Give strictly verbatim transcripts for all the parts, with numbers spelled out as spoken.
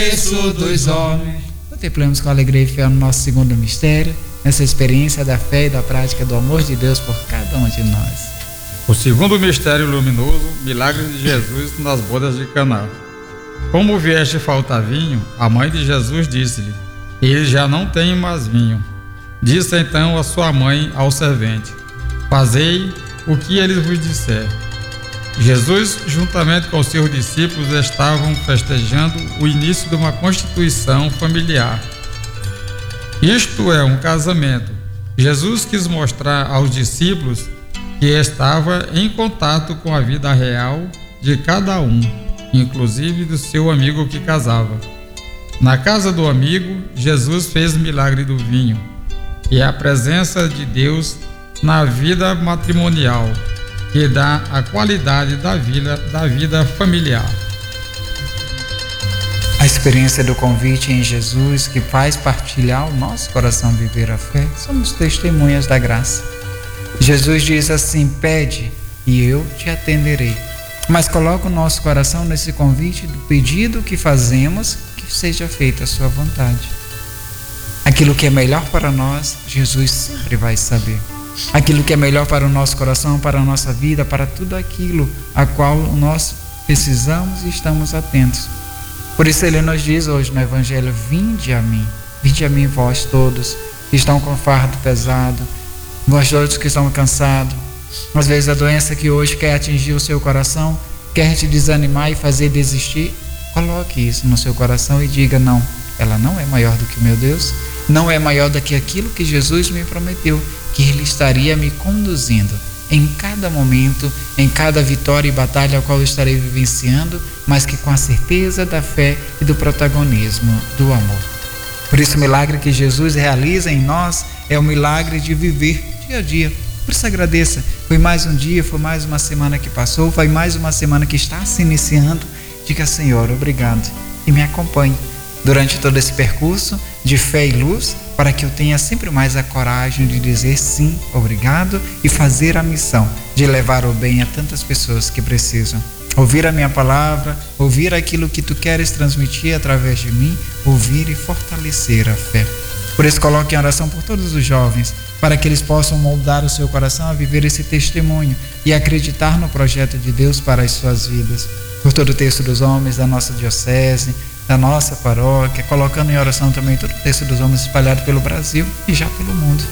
preço dos homens. Contemplamos com alegria e fé no nosso segundo mistério, nessa experiência da fé e da prática do amor de Deus por cada um de nós. O segundo mistério luminoso, milagre de Jesus nas bodas de Caná. Como vieste faltar vinho, a mãe de Jesus disse-lhe: eles já não têm mais vinho. Disse então a sua mãe ao servente: fazei o que ele vos disser. Jesus, juntamente com seus discípulos, estavam festejando o início de uma constituição familiar. Isto é, um casamento. Jesus quis mostrar aos discípulos que estava em contato com a vida real de cada um, inclusive do seu amigo que casava. Na casa do amigo, Jesus fez o milagre do vinho e a presença de Deus na vida matrimonial, que dá a qualidade da vida, da vida familiar. A experiência do convite em Jesus, que faz partilhar o nosso coração viver a fé, somos testemunhas da graça. Jesus diz assim: pede e eu te atenderei. Mas coloca o nosso coração nesse convite do pedido que fazemos, que seja feita a sua vontade. Aquilo que é melhor para nós, Jesus sempre vai saber. Aquilo que é melhor para o nosso coração, para a nossa vida, para tudo aquilo a qual nós precisamos e estamos atentos. Por isso ele nos diz hoje no Evangelho: vinde a mim, vinde a mim vós todos que estão com fardo pesado, vós todos que estão cansados. Às vezes a doença que hoje quer atingir o seu coração, quer te desanimar e fazer desistir, coloque isso no seu coração e diga: não, ela não é maior do que o meu Deus, não é maior do que aquilo que Jesus me prometeu, que Ele estaria me conduzindo em cada momento, em cada vitória e batalha a qual eu estarei vivenciando, mas que com a certeza da fé e do protagonismo do amor. Por isso o milagre que Jesus realiza em nós é o milagre de viver dia a dia. Por isso agradeça, foi mais um dia, foi mais uma semana que passou, foi mais uma semana que está se iniciando. Diga: Senhor, obrigado, e me acompanhe durante todo esse percurso de fé e luz, para que eu tenha sempre mais a coragem de dizer sim, obrigado, e fazer a missão de levar o bem a tantas pessoas que precisam. Ouvir a minha palavra, ouvir aquilo que tu queres transmitir através de mim, ouvir e fortalecer a fé. Por isso coloque em oração por todos os jovens, para que eles possam moldar o seu coração a viver esse testemunho e acreditar no projeto de Deus para as suas vidas. Por todo o texto dos homens da nossa diocese, da nossa paróquia, colocando em oração também todo o texto dos homens espalhado pelo Brasil e já pelo mundo.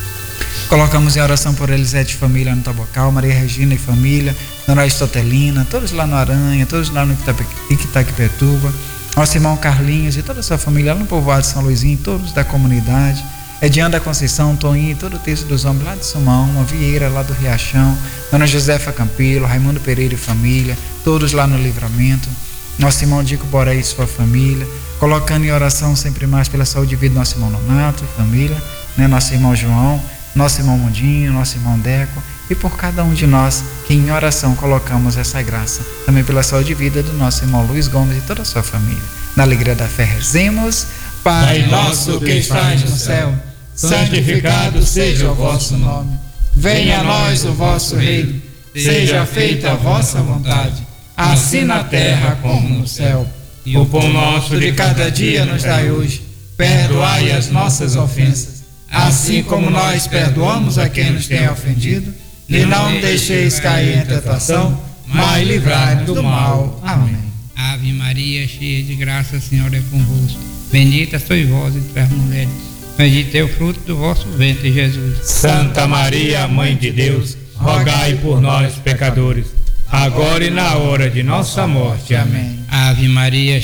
Colocamos em oração por Elisete e família no Tabocal, Maria Regina e família, Dona Aristotelina, todos lá no Aranha, todos lá no Itaquipituba, nosso irmão Carlinhos e toda a sua família lá no povoado de São Luizinho, todos da comunidade, Ediana da Conceição, Toninho, todo o texto dos homens lá de Sumão, a Vieira lá do Riachão, Dona Josefa Campilo, Raimundo Pereira e família, todos lá no Livramento, nosso irmão Dico Boré e sua família, colocando em oração sempre mais pela saúde e vida do nosso irmão Nonato e família, né? Nosso irmão João, nosso irmão Mundinho, nosso irmão Deco, e por cada um de nós que em oração colocamos essa graça, também pela saúde e vida do nosso irmão Luiz Gomes e toda a sua família. Na alegria da fé rezemos: Pai nosso que estás no céu, santificado seja o vosso nome, venha a nós o vosso reino, seja feita a vossa vontade, assim na terra como no céu. E o pão nosso de cada dia nos dai hoje, perdoai as nossas ofensas, assim como nós perdoamos a quem nos tem ofendido, e não deixeis cair em tentação, mas livrai-nos do mal. Amém. Ave Maria, cheia de graça, o Senhor é convosco. Bendita sois vós entre as mulheres, bendito é o fruto do vosso ventre, Jesus. Santa Maria, Mãe de Deus, rogai por nós, pecadores, agora e na hora de nossa morte. Amém. Ave Maria,